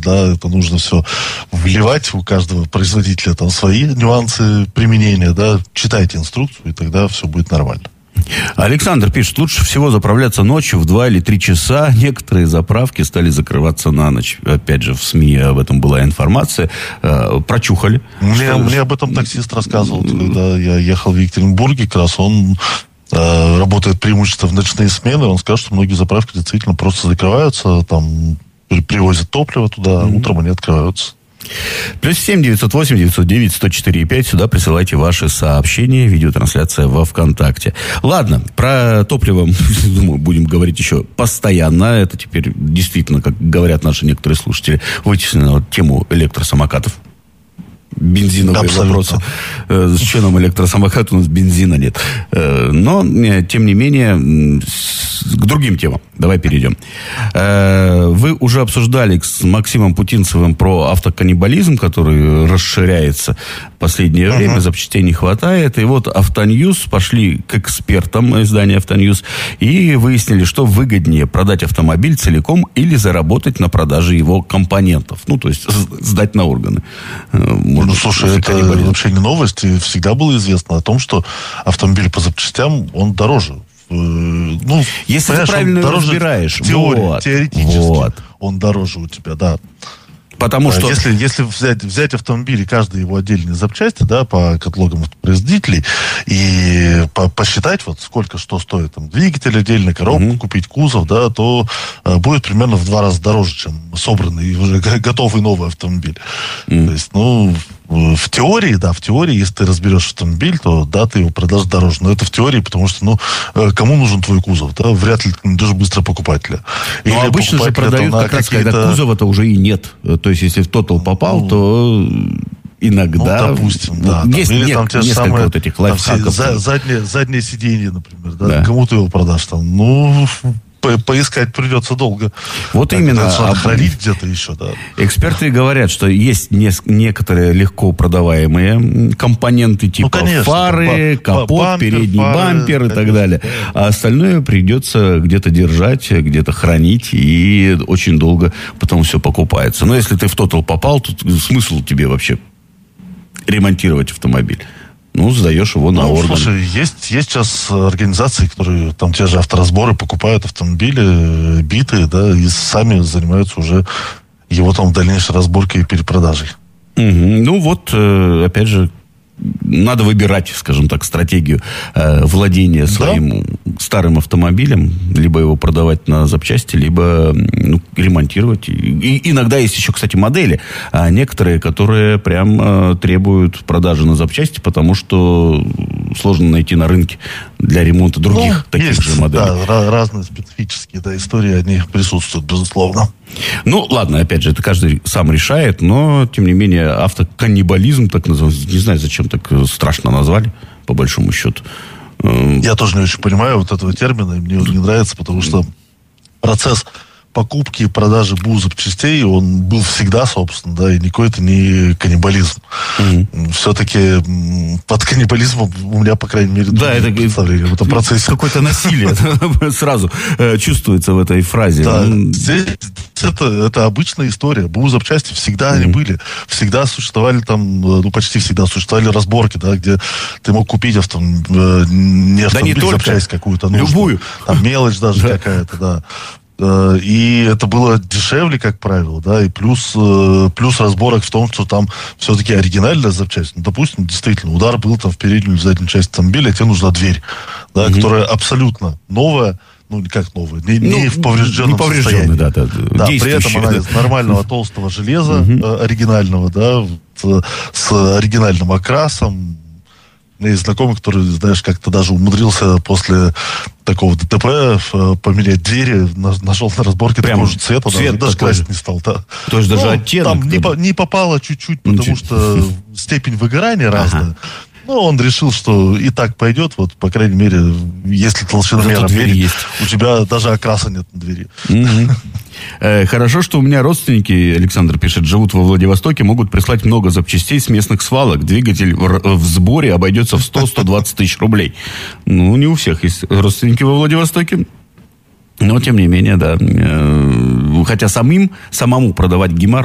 да, это нужно все вливать, у каждого производителя там свои нюансы применения, да, читайте инструкцию, и тогда все будет нормально. Александр пишет, лучше всего заправляться ночью в 2 или 3 часа. Некоторые заправки стали закрываться на ночь. Опять же, в СМИ об этом была информация. Прочухали. Мне об этом таксист рассказывал, когда я ехал в Екатеринбурге, как раз он работает преимущественно в ночные смены. Он сказал, что многие заправки действительно просто закрываются, там привозят топливо туда, утром они открываются. +7 908 909 104 5. Сюда присылайте ваши сообщения. Видеотрансляция во ВКонтакте. Ладно, про топливо, думаю, будем говорить еще постоянно. Это теперь действительно, как говорят наши некоторые слушатели, вытеснено тему электросамокатов. Бензиновые вопросы. С чином электросамоката у нас бензина нет. Но, тем не менее, к другим темам. Давай перейдем. Вы уже обсуждали с Максимом Путинцевым про автоканнибализм, который расширяется в последнее время, запчастей не хватает. И вот Автоньюз пошли к экспертам издания Автоньюз и выяснили, что выгоднее продать автомобиль целиком или заработать на продаже его компонентов. Ну, то есть сдать на органы. Ну, слушай, это вообще не новость. И всегда было известно о том, что автомобиль по запчастям, он дороже. Ну, если ты правильно разбираешь. Теоретически он дороже у тебя, да. Потому что... Если взять автомобиль и каждый его отдельные запчасти, да, по каталогам производителей, и посчитать, вот сколько что стоит, там, двигатель отдельно, коробку купить, кузов, да, то будет примерно в 2 раза дороже, чем собранный, уже готовый новый автомобиль. То есть, ну, в теории, если ты разберешь автомобиль, то, да, ты его продашь дороже. Но это в теории, потому что, ну, кому нужен твой кузов, да, вряд ли ты найдешь быстро покупателя. Но обычно же продают как раз, когда кузова-то уже и нет. То есть, если в тотал попал, то иногда... Ну, допустим, да. Есть несколько самые, вот этих лайфхаков. Заднее сиденье, например, да. Кому ты его продашь там? Ну... Поискать придется долго. Вот так, именно. Хранить где-то еще, да. Эксперты говорят, что есть некоторые легко продаваемые компоненты, типа конечно, фары, капот, передний бампер и так далее. А остальное придется где-то держать, где-то хранить, и очень долго потом все покупается. Но если ты в тотал попал, то смысл тебе вообще ремонтировать автомобиль? Ну, сдаешь его на органы. Слушай, есть сейчас организации, которые там те же авторазборы покупают автомобили битые, да, и сами занимаются уже его там дальнейшей разборкой и перепродажей. Ну, вот, опять же, надо выбирать, скажем так, стратегию владения своим старым автомобилем, либо его продавать на запчасти, либо ремонтировать. И иногда есть еще, кстати, модели, некоторые, которые прям требуют продажи на запчасти, потому что сложно найти на рынке для ремонта других таких есть, же моделей. Да, разные специфические истории, они присутствуют, безусловно. Ну, ладно, опять же, это каждый сам решает, но, тем не менее, автоканнибализм, так называется, не знаю, зачем так страшно назвали, по большому счету. Я тоже не очень понимаю вот этого термина, и мне он не нравится, потому что процесс покупки и продажи запчастей, он был всегда, собственно, да, и никакой это не каннибализм. Все-таки под каннибализмом у меня, по крайней мере, это представление в этом процессе. Какое-то насилие сразу чувствуется в этой фразе. Да, здесь это обычная история. Запчасти всегда они были. Всегда существовали там, почти всегда существовали разборки, да, где ты мог купить не автомобиль, запчасть какую-то нужную. Любую. Там мелочь даже какая-то, да. И это было дешевле, как правило, да, и плюс разборок в том, что там все-таки оригинальная запчасть. Ну, допустим, действительно, удар был там в переднюю или заднюю часть автомобиля, тебе нужна дверь, да, которая абсолютно новая, как новая, не в поврежденном состоянии. Да, при этом она из нормального толстого железа, оригинального, да, с оригинальным окрасом. У меня есть знакомый, который, знаешь, как-то даже умудрился после такого ДТП поменять двери, нашел на разборке такого же цвета, даже красить не стал. Да. То есть даже оттенок? Там не попало чуть-чуть, потому что степень выгорания разная. Ну, он решил, что и так пойдет, вот, по крайней мере, если толщиномером мерить, у тебя даже окраса нет на двери. Хорошо, что у меня родственники, Александр пишет, живут во Владивостоке, могут прислать много запчастей с местных свалок. Двигатель в сборе обойдется в 100-120 тысяч рублей. Ну, не у всех есть родственники во Владивостоке. Но, тем не менее, да. Хотя самому продавать гемар